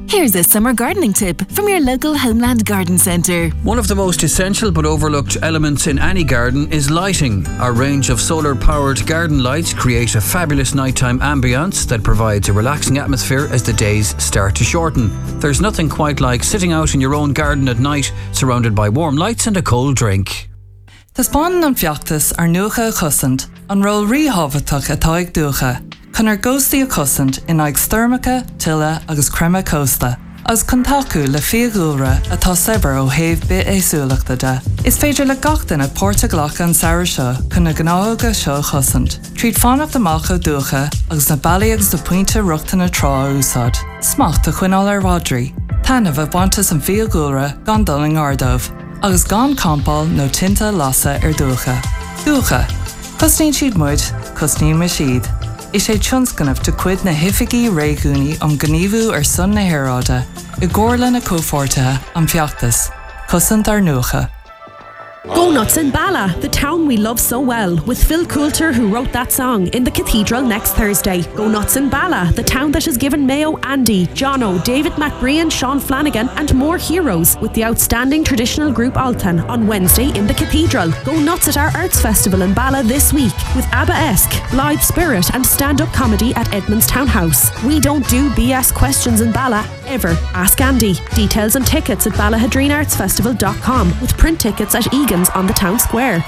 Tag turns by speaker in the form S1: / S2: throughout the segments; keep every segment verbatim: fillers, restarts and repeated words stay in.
S1: Here's a summer gardening tip from your local Homeland Garden Centre.
S2: One of the most essential but overlooked elements in any garden is lighting. Our range of solar-powered garden lights create a fabulous nighttime ambience that provides a relaxing atmosphere as the days start to shorten. There's nothing quite like sitting out in your own garden at night, surrounded by warm lights and a cold drink.
S3: Tá spáin an fiachtas ar nuacha a chusant, an ról ríhabhatach atá ag dúcha. Chun ar ghóstaí a chusant in ag styrmacha, tilla agus crema costa. As contacu le fiagúra atá sebar ó héh bit éasúlachta de. Is féidir le gachtain a pórta ghlacha an saoir seo chun na gnága seo chusant. Tríd fánach amach ó dúcha agus na bailí agus do puinte ruachta na trá úsad. Smacht a chuinál ar Rodri. Tanna bheith bantas an fiagúra gan doling ardómh, agus gan campáil nó tinta lasa ar dúcha. Dúcha. Cosnín siad muid, cosnín me siad. Is sé tionscanmh de cuid na hifigií réigúnaí am gníomhú ar son na hairáide, i gcomharla na cófortathe an fiachtas, cosant ar nuacha.
S4: Go Nuts in Bala, the town we love so well, with Phil Coulter, who wrote that song, in the Cathedral next Thursday. Go Nuts in Bala, the town that has given Mayo, Andy, Jono, David McBrien, Sean Flanagan and more heroes, with the outstanding traditional group Altan on Wednesday in the Cathedral. Go Nuts at our Arts Festival in Bala this week, with ABBA-esque, Blythe Spirit and stand-up comedy at Edmonds Townhouse. We don't do B S questions in Bala, ever. Ask Andy. Details and tickets at ballahadreen arts festival dot com, with print tickets at Egan's on the town square.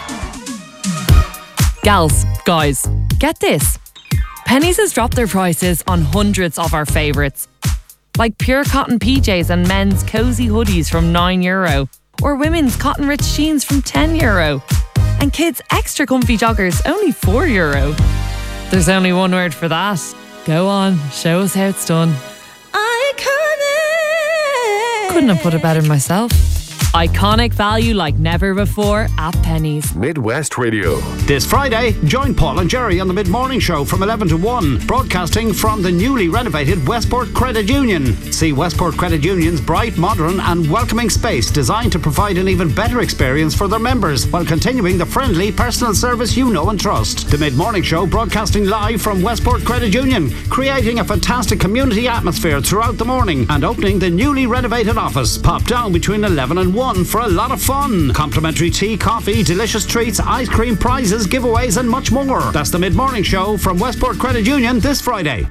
S5: Gals, guys, get this. Penneys has dropped their prices on hundreds of our favourites, like pure cotton P Js and men's cosy hoodies from nine euro, or women's cotton rich jeans from ten euro, and kids' extra comfy joggers only four euro. There's only one word for that. Go on, show us how it's done. Iconic! Couldn't have put it better myself. Iconic value like never before at Penneys.
S6: Midwest Radio.
S7: This Friday, join Paul and Jerry on the Mid-Morning Show from eleven to one, broadcasting from the newly renovated Westport Credit Union. See Westport Credit Union's bright, modern and welcoming space designed to provide an even better experience for their members while continuing the friendly personal service you know and trust. The Mid-Morning Show broadcasting live from Westport Credit Union, creating a fantastic community atmosphere throughout the morning and opening the newly renovated office. Pop down between eleven and one for a lot of fun. Complimentary tea, coffee, delicious treats, ice cream, prizes, giveaways and much more. That's the Mid-Morning Show from Westport Credit Union this Friday.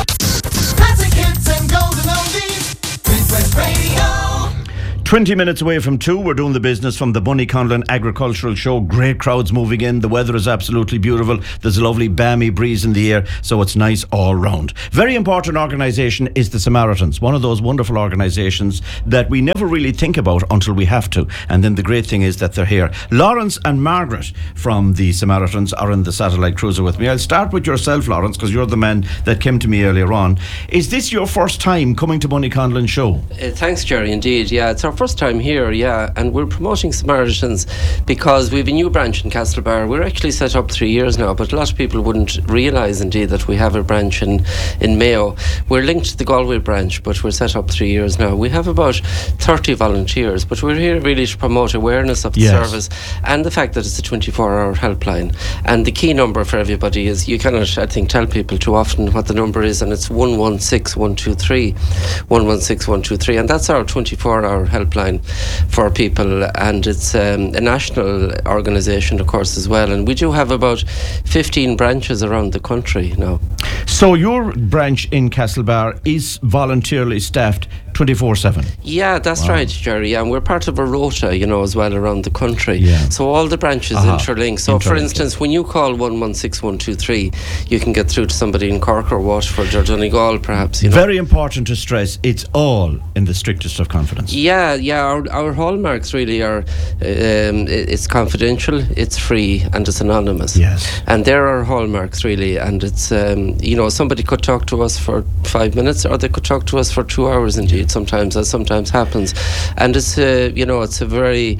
S8: Classic hits and golden oldies. Midwest Radio.
S9: twenty minutes away from two, we're doing the business from the Bunnyconlon Agricultural Show. Great crowds moving in. The weather is absolutely beautiful. There's a lovely balmy breeze in the air, so it's nice all round. Very important organisation is the Samaritans. One of those wonderful organisations that we never really think about until we have to. And then the great thing is that they're here. Lawrence and Margaret from the Samaritans are in the satellite cruiser with me. I'll start with yourself, Lawrence, because you're the man that came to me earlier on. Is this your first time coming to Bunnyconlon Show?
S10: Uh, thanks, Jerry. Indeed, yeah, it's our first time here, yeah, and we're promoting Samaritans because we have a new branch in Castlebar. We're actually set up three years now, but a lot of people wouldn't realise indeed that we have a branch in, in Mayo. We're linked to the Galway branch, but we're set up three years now. We have about thirty volunteers, but we're here really to promote awareness of the yes. service and the fact that it's a twenty-four hour helpline. And the key number for everybody is, you cannot, I think, tell people too often what the number is, and it's one one six one two three, one one six one two three, and that's our twenty-four hour helpline for people, and it's um, a national organisation, of course, as well, and we do have about fifteen branches around the country now.
S9: So your branch in Castlebar is voluntarily staffed twenty-four seven?
S10: Yeah, that's wow. right, Jerry, and we're part of a rota, you know, as well around the country.
S9: Yeah.
S10: So all the branches uh-huh. interlink. So interlink, for instance, yeah. when you call one one six one two three, you can get through to somebody in Cork or Waterford or Donegal, perhaps. You know.
S9: Very important to stress, it's all in the strictest of confidence.
S10: Yeah, yeah, our, our hallmarks really are, um, it's confidential, it's free, and it's anonymous.
S9: Yes.
S10: And there are hallmarks really, and it's, um, you know, somebody could talk to us for five minutes or they could talk to us for two hours indeed, sometimes, as sometimes happens. And it's, uh, you know, it's a very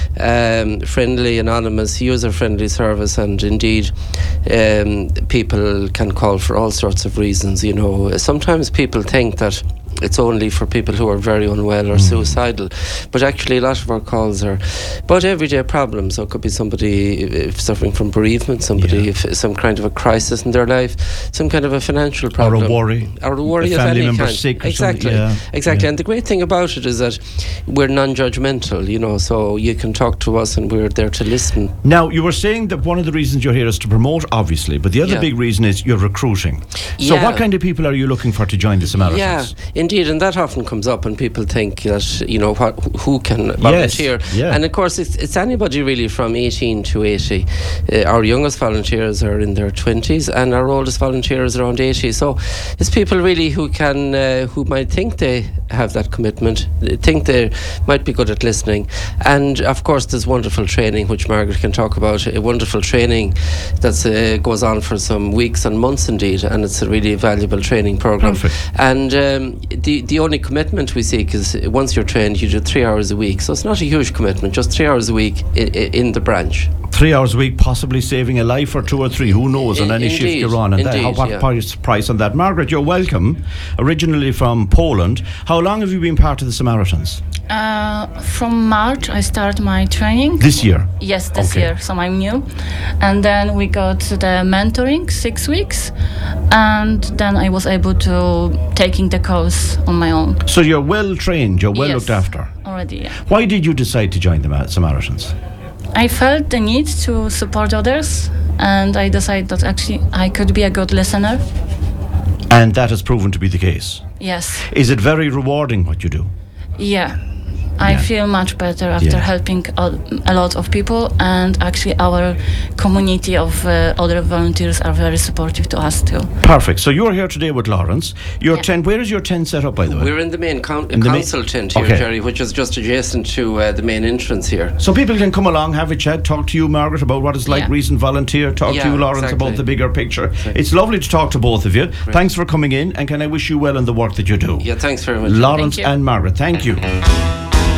S10: um, friendly, anonymous, user-friendly service, and indeed um, people can call for all sorts of reasons, you know. Sometimes people think that it's only for people who are very unwell or mm. suicidal. But actually, a lot of our calls are about everyday problems. So it could be somebody if suffering from bereavement, somebody yeah. if some kind of a crisis in their life, some kind of a financial problem,
S9: or a worry,
S10: or a worry
S9: a
S10: of
S9: family
S10: any
S9: member
S10: kind.
S9: Sick or
S10: exactly,
S9: yeah.
S10: exactly.
S9: Yeah.
S10: And the great thing about it is that we're non-judgmental. You know, so you can talk to us, and we're there to listen.
S9: Now, you were saying that one of the reasons you're here is to promote, obviously, but the other
S10: yeah.
S9: big reason is you're recruiting. So,
S10: yeah.
S9: what kind of people are you looking for to join the Samaritans?
S10: Yeah, indeed, and that often comes up, and people think that you know what, who can volunteer,
S9: yes, yeah.
S10: and of course it's, it's anybody really from eighteen to eighty. Uh, our youngest volunteers are in their twenties, and our oldest volunteers are around eighty. So it's people really who can, uh, who might think they have that commitment, think they might be good at listening, and of course there's wonderful training which Margaret can talk about. A wonderful training that uh, goes on for some weeks and months indeed, and it's a really valuable training program.
S9: Perfect.
S10: And um, the the only commitment we seek is once you're trained, you do three hours a week. So it's not a huge commitment, just three hours a week in, in the branch.
S9: Three hours a week, possibly saving a life or two or three, who knows, on any
S10: Indeed,
S9: shift you're on. And
S10: indeed,
S9: that, how, what
S10: yeah.
S9: price, price on that? Margaret, you're welcome. Originally from Poland. How long have you been part of the Samaritans?
S6: Uh, from March, I start my training.
S9: This year?
S6: Yes, this
S9: okay.
S6: year. So I'm new. And then we got the mentoring, six weeks. And then I was able to taking the course on my own.
S9: So you're well trained, you're well
S6: yes,
S9: looked after?
S6: Already, yeah.
S9: Why did you decide to join the Samaritans?
S6: I felt the need to support others, and I decided that actually I could be a good listener.
S9: And that has proven to be the case?
S6: Yes.
S9: Is it very rewarding what you do?
S6: Yeah. I
S9: yeah.
S6: feel much better after
S9: yeah.
S6: helping a, a lot of people, and actually our community of uh, other volunteers are very supportive to us too.
S9: Perfect. So you're here today with Lawrence. Your
S6: yeah.
S9: tent, where is your tent set up, by the way?
S10: We're in the main con-
S9: in the
S10: council
S9: main?
S10: tent here,
S9: okay.
S10: Jerry, which is just adjacent to uh, the main entrance here.
S9: So people can come along, have a chat, talk to you, Margaret, about what it's like,
S6: yeah.
S9: recent volunteer, talk
S10: yeah,
S9: to you, Lawrence,
S10: exactly.
S9: about the bigger picture.
S10: Exactly.
S9: It's lovely to talk to both of you.
S10: Great.
S9: Thanks for coming in, and can I wish you well in the work that you do?
S10: Yeah, thanks very much.
S9: Lawrence
S6: Thank you.
S9: and Margaret, thank you.